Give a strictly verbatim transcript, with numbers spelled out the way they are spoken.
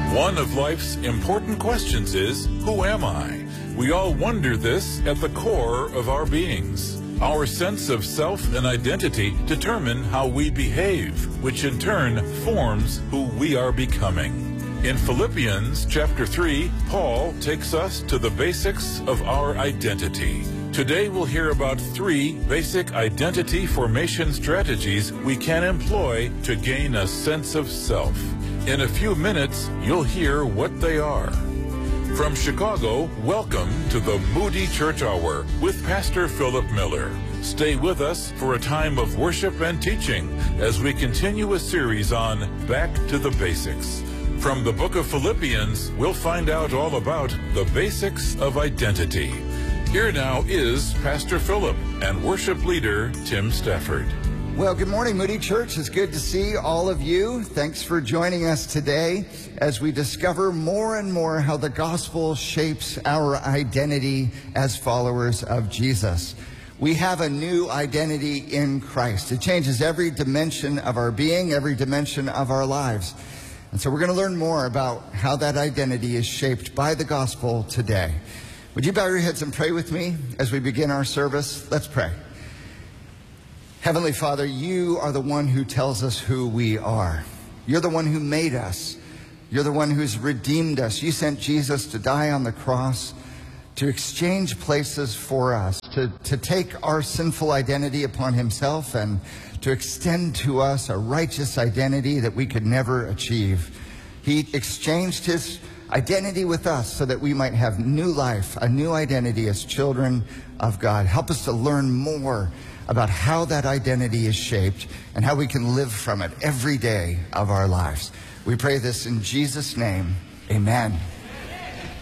One of life's important questions is, who am I? We all wonder this at the core of our beings. Our sense of self and identity determine how we behave, which in turn forms who we are becoming. In Philippians chapter three, Paul takes us to the basics of our identity. Today we'll hear about three basic identity formation strategies we can employ to gain a sense of self. In a few minutes, you'll hear what they are. From Chicago, welcome to the Moody Church Hour with Pastor Philip Miller. Stay with us for a time of worship and teaching as we continue a series on Back to the Basics. From the book of Philippians, we'll find out all about the basics of identity. Here now is Pastor Philip and worship leader Tim Stafford. Well, good morning, Moody Church. It's good to see all of you. Thanks for joining us today as we discover more and more how the gospel shapes our identity as followers of Jesus. We have a new identity in Christ. It changes every dimension of our being, every dimension of our lives. And so we're going to learn more about how that identity is shaped by the gospel today. Would you bow your heads and pray with me as we begin our service? Let's pray. Heavenly Father, you are the one who tells us who we are. You're the one who made us. You're the one who's redeemed us. You sent Jesus to die on the cross, to exchange places for us, to, to take our sinful identity upon himself and to extend to us a righteous identity that we could never achieve. He exchanged his identity with us so that we might have new life, a new identity as children of God. Help us to learn more about how that identity is shaped and how we can live from it every day of our lives. We pray this in Jesus' name. Amen.